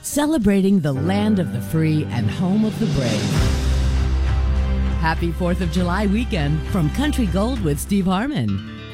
celebrating the land of the free and home of the brave. Happy 4th of July weekend from Country Gold with Steve Harmon.